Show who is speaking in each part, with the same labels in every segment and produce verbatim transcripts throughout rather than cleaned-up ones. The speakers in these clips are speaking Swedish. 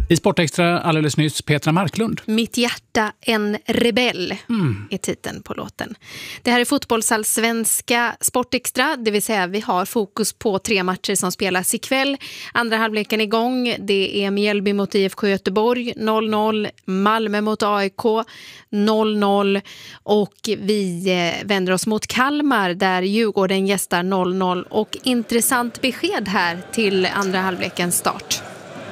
Speaker 1: I Sportextra alldeles nyss Petra Marklund.
Speaker 2: Mitt hjärta en rebell
Speaker 1: Mm.
Speaker 2: är titeln på låten. Det här är fotbollsallsvenska Sportextra, det vill säga vi har fokus på tre matcher som spelas ikväll. Andra halvleken igång, det är Mjällby mot I F K Göteborg noll noll, Malmö mot A I K noll noll och vi eh, vänder oss mot Kalmar där Djurgården gästar noll noll och intressant besked här till andra halvlekens start.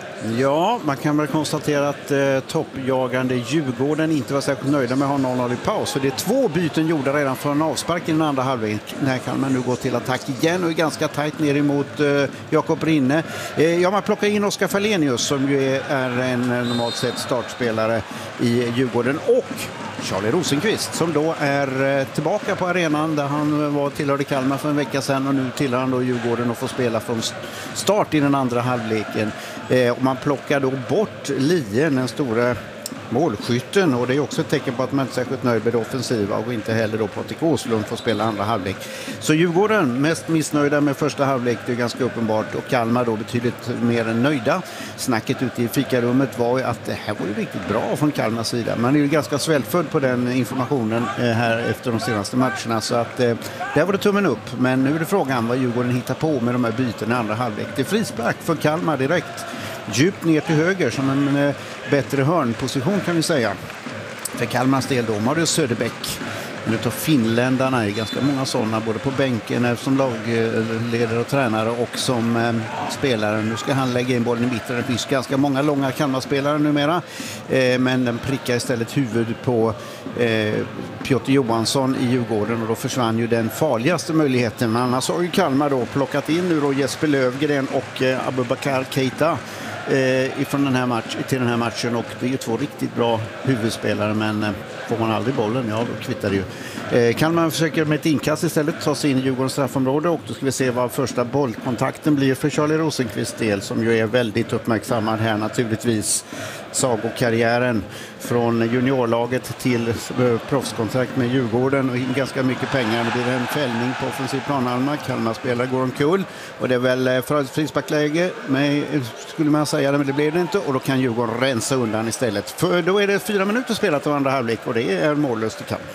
Speaker 3: Ja, man kan väl konstatera att eh, toppjagande Djurgården inte var särskilt nöjda med att ha noll noll i paus. Så det är två byten gjorda redan för en avspark i den andra halvlek. När kan man nu gå till attack igen och är ganska tajt ner emot eh, Jakob Rinne. Eh, ja, man plockar in Oskar Fallenius som ju är, är en normalt sett startspelare i Djurgården och Charlie Rosenqvist som då är tillbaka på arenan där han var tillhörde Kalmar för en vecka sedan och nu tillhör han då Djurgården och får spela från start i den andra halvleken. Eh, och man plockar då bort Lien, den stora målskytten, och det är också ett tecken på att man inte är särskilt nöjd med det offensiva och inte heller då Patrik Åslund får spela andra halvlek. Så Djurgården mest missnöjda med första halvlek, det är ganska uppenbart, och Kalmar då betydligt mer än nöjda. Snacket ute i fikarummet var ju att det här var ju riktigt bra från Kalmars sida. Man är ju ganska svältfödd på den informationen här efter de senaste matcherna, så att eh, där var det tummen upp. Men nu är det frågan vad Djurgården hittar på med de här byten i andra halvlek. Det är frispark för Kalmar direkt. Djupt ner till höger som en eh, bättre hörnposition kan vi säga. För Kalmars del då, Marius Söderbäck. Nu tar finländarna är ganska många sådana, både på bänken som lagledare och tränare och som eh, spelare. Nu ska han lägga in bollen i mitten. Det finns ganska många långa Kalmar-spelare numera. Eh, men den prickar istället huvud på eh, Piotr Johansson i Djurgården och då försvann ju den farligaste möjligheten. Men annars har ju Kalmar då plockat in nu då Jesper Lövgren och eh, Abubakar Keita eh, ifrån den här match, till den här matchen, och det är ju två riktigt bra huvudspelare, men eh, får man aldrig bollen, ja då kvittar det ju. Eh, kan man försöka med ett inkast istället ta sig in i Djurgårdens straffområde, och då ska vi se vad första bollkontakten blir för Charlie Rosenqvist del, som ju är väldigt uppmärksammad här naturligtvis. Sagokarriären från juniorlaget till proffskontrakt med Djurgården och ganska mycket pengar. Det blir en fällning på offensiv planhalva. Kalmar spelare går omkull och det är väl för ett frisparksläge, men skulle man säga det, men det blir det inte, och då kan Djurgården rensa undan istället. För då är det fyra minuter spelat av andra halvlek och det är mållöst i Kalmar.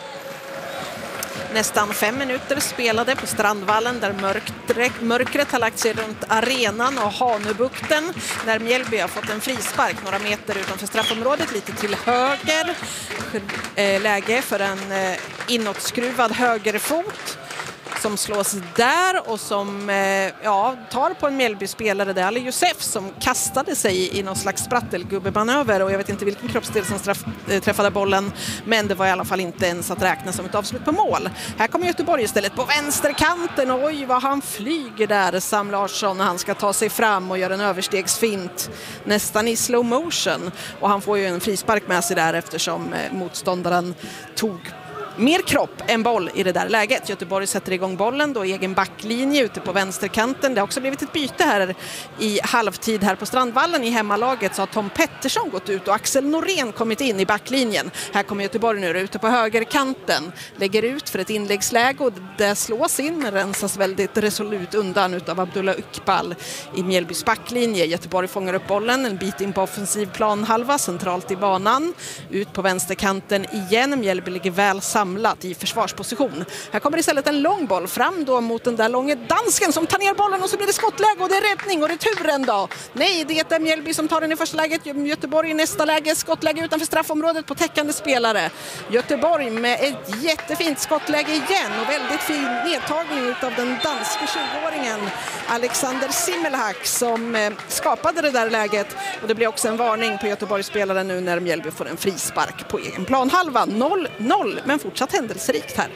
Speaker 4: Nästan fem minuter spelade på Strandvallen där mörkret, mörkret har lagt sig runt arenan och Hanöbukten när Mjällby har fått en frispark några meter utanför straffområdet, lite till höger. Läge för en inåtskruvad högerfot som slås där och som ja, tar på en Mjällby-spelare, det är Ali Josef som kastade sig i någon slags sprattelgubbemanöver, och jag vet inte vilken kroppsdel som straff, äh, träffade bollen, men det var i alla fall inte ens att räkna som ett avslut på mål. Här kommer Göteborg istället på vänsterkanten, och oj vad han flyger där, Sam Larsson, när han ska ta sig fram och göra en överstegsfint nästan i slow motion, och han får ju en frispark med sig där eftersom eh, motståndaren tog mer kropp än boll i det där läget. Göteborg sätter igång bollen då i egen backlinje ute på vänsterkanten. Det har också blivit ett byte här i halvtid här på Strandvallen i hemmalaget, så har Tom Pettersson gått ut och Axel Norén kommit in i backlinjen. Här kommer Göteborg nu ute på högerkanten. Lägger ut för ett inläggsläge och det slås in, men rensas väldigt resolut undan utav Abdullah Iqbal i Mjällbys backlinje. Göteborg fångar upp bollen en bit in på offensiv planhalva centralt i banan. Ut på vänsterkanten igen. Mjällby ligger väl samman samlat i försvarsposition. Här kommer istället en lång boll fram då mot den där långa dansken som tar ner bollen, och så blir det skottläge och det är räddning och returen då. Nej, det är Mjällby som tar den i första läget. Göteborg i nästa läge, skottläge utanför straffområdet på täckande spelare. Göteborg med ett jättefint skottläge igen och väldigt fin nedtagning av den danske tjugoåringen Alexander Simmelhack som skapade det där läget, och det blir också en varning på Göteborgsspelaren nu när Mjällby får en frispark på egen planhalva. noll noll, men fortsatt händelserikt här.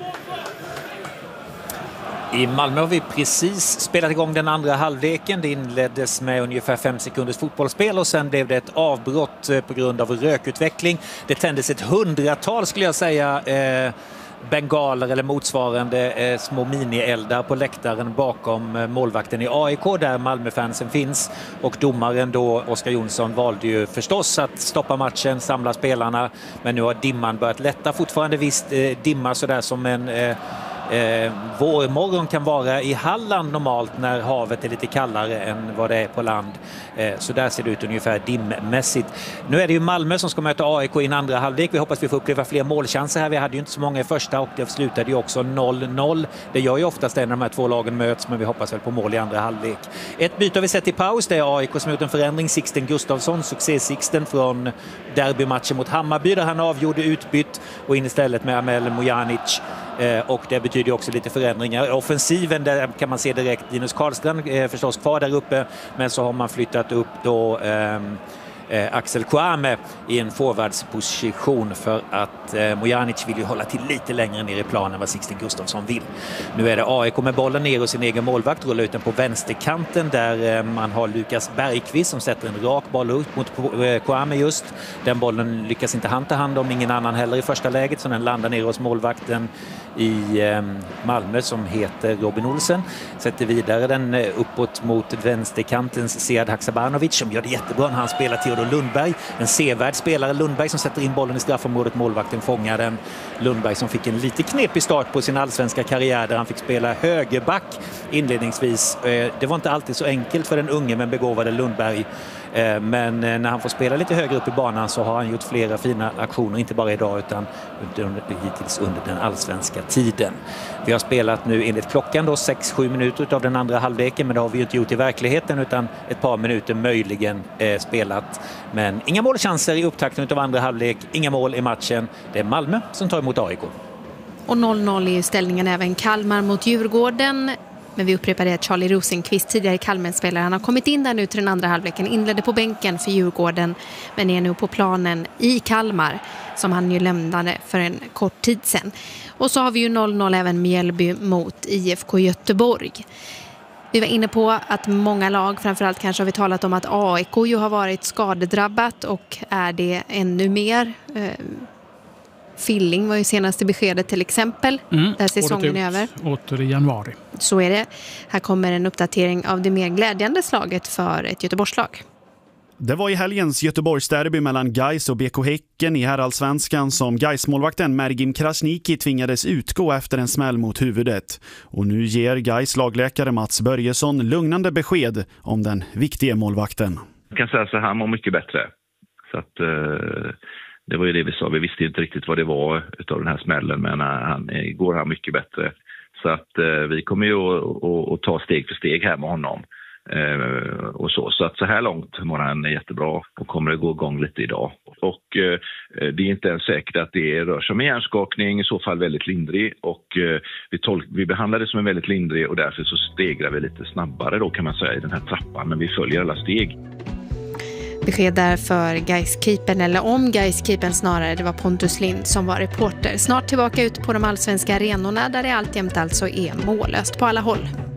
Speaker 5: I Malmö har vi precis spelat igång den andra halvleken. Det inleddes med ungefär fem sekunders fotbollsspel och sen blev det ett avbrott på grund av rökutveckling. Det tändes ett hundratal, skulle jag säga, eh, bengaler eller motsvarande eh, små minieldar på läktaren bakom eh, målvakten i A I K där Malmöfansen finns, och domaren då, Oskar Jonsson, valde ju förstås att stoppa matchen, samla spelarna, men nu har dimman börjat lätta, fortfarande visst eh, dimma sådär som en eh, eh, vårmorgon kan vara i Halland normalt när havet är lite kallare än vad det är på land. Eh, så där ser det ut ungefär dimmässigt. Nu är det ju Malmö som ska möta A I K i en andra halvlek. Vi hoppas vi får uppleva fler målchanser här. Vi hade ju inte så många i första och det slutade ju också noll noll. Det gör ju oftast det när de här två lagen möts, men vi hoppas väl på mål i andra halvlek. Ett byte har vi sett i paus. Det är A I K som gjort en förändring. Sixten Gustafsson, succé-Sixten från derbymatchen mot Hammarby där han avgjorde utbytt och in istället med Amel Mojanic. Eh, och det betyder också lite förändringar. Offensiven, där kan man se direkt Linus Karlstrand eh, förstås kvar där uppe, men så har man flyttat upp då eh, Eh, Axel Kouame i en forwardsposition för att eh, Mojanic vill ju hålla till lite längre ner i planen än vad Sixten Gustafsson vill. Nu är det A I K med bollen ner och sin egen målvakt, rullar ut den på vänsterkanten där eh, man har Lukas Bergqvist som sätter en rak boll ut mot eh, Kouame just. Den bollen lyckas inte han ta hand om, ingen annan heller i första läget, så den landar ner hos målvakten i eh, Malmö som heter Robin Olsen. Sätter vidare den eh, uppåt mot vänsterkantens Sead Haksabanovic som gör det jättebra när han spelar till Lundberg, en sevärd spelare. Lundberg som sätter in bollen i straffområdet, målvakten fångar den. Lundberg som fick en lite knepig start på sin allsvenska karriär där han fick spela högerback inledningsvis. Det var inte alltid så enkelt för den unge men begåvade Lundberg. Men när han får spela lite högre upp i banan så har han gjort flera fina aktioner, inte bara idag utan hittills under den allsvenska tiden. Vi har spelat nu enligt klockan då sex sju minuter av den andra halvleken, men det har vi ju inte gjort i verkligheten utan ett par minuter möjligen eh, spelat. Men inga målchanser i upptakten av andra halvlek, inga mål i matchen. Det är Malmö som tar emot A I K.
Speaker 2: Och noll noll är ju ställningen även Kalmar mot Djurgården. Men vi upprepar det att Charlie Rosenqvist, tidigare Kalmar-spelare, han har kommit in där nu till den andra halvleken, inledde på bänken för Djurgården men är nu på planen i Kalmar som han ju lämnade för en kort tid sedan. Och så har vi ju noll noll även Mjällby mot I F K Göteborg. Vi var inne på att många lag, framförallt kanske har vi talat om att A I K ju har varit skadedrabbat och är det ännu mer. Filling var ju senaste beskedet till exempel, mm, där säsongen är över.
Speaker 1: Åter i januari.
Speaker 2: Så är det. Här kommer en uppdatering av det mer glädjande slaget för ett Göteborgslag.
Speaker 6: Det var i helgens Göteborgsderby mellan Gais och B K Häcken i herrallsvenskan som Gais-målvakten Mergim Krasniqi tvingades utgå efter en smäll mot huvudet. Och nu ger Gais lagläkare Mats Börjesson lugnande besked om den viktiga målvakten.
Speaker 7: Jag kan säga så här, han mår mycket bättre. Så att... Eh... Det var ju det vi sa. Vi visste inte riktigt vad det var utav den här smällen, men han går han mycket bättre. Så att eh, vi kommer ju att, att ta steg för steg här med honom. Eh, och så. så att så här långt mår han jättebra och kommer att gå igång lite idag. Och eh, det är inte ens säkert att det rör sig om en hjärnskakning, i så fall väldigt lindrig. Och eh, vi, tolk, vi behandlar det som en väldigt lindrig och därför så stegrar vi lite snabbare då kan man säga i den här trappan. Men vi följer alla steg.
Speaker 2: Besked där för Gais-keepern, eller om Gais-keepern snarare, det var Pontus Lind som var reporter. Snart tillbaka ut på de allsvenska arenorna där det alltjämt alltså är mållöst på alla håll.